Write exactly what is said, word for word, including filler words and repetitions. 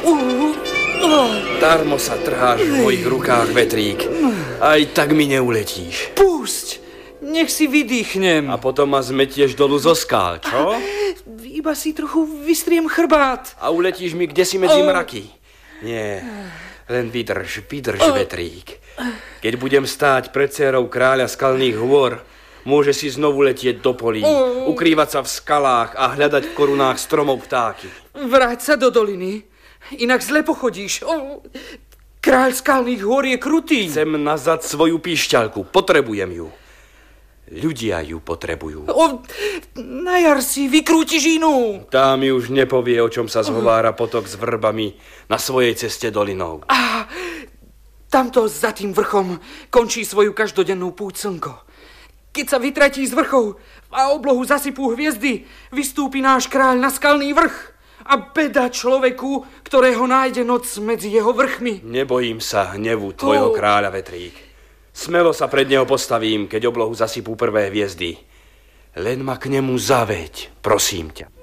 Uh, uh. Darmo sa trháš v mojich rukách, vetrík. Aj tak mi neuletíš. Pusť, nech si vydýchnem. A potom ma zmetieš dolu zo skál, čo? Iba si trochu vystriem chrbát. A uletíš mi kdesi medzi mraky. Nie, len vydrž, vydrž, vetrík. Keď budem stáť pred dcérou kráľa skalných hôr, môže si znovu letieť do polí, ukrývať sa v skalách a hľadať v korunách stromov ptáky. Vráť sa do doliny, inak zle pochodíš. Oh, kráľ skalných hôr je krutý. Chcem nazad svoju píšťalku, potrebujem ju. Ľudia ju potrebujú. O, na jar si vykrútiš inú. Tá mi už nepovie, o čom sa zhovára potok s vrbami na svojej ceste dolinou. A tamto za tým vrchom končí svoju každodennú púť slnko. Keď sa vytratí z vrchov a oblohu zasypú hviezdy, vystúpi náš kráľ na skalný vrch. A beda človeku, ktorého nájde noc medzi jeho vrchmi. Nebojím sa hnevu tvojho oh. kráľa, vetrík. Smelo sa pred neho postavím, keď oblohu zasypú prvé hviezdy. Len ma k nemu zaveď, prosím ťa.